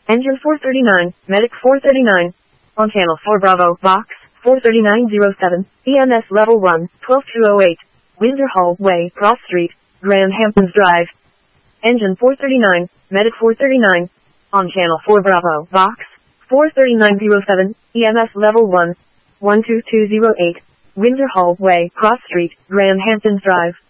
Engine 439, Medic 439. On Channel 4 Bravo, Box 43907, EMS Level 1, 12208. Windsor Hall Way, Cross Street, Grand Hamptons Drive. Engine 439, Medic 439. On Channel 4 Bravo, Box 43907, EMS Level 1, 12208. Windsor Hall Way, Cross Street, Grand Hamptons Drive.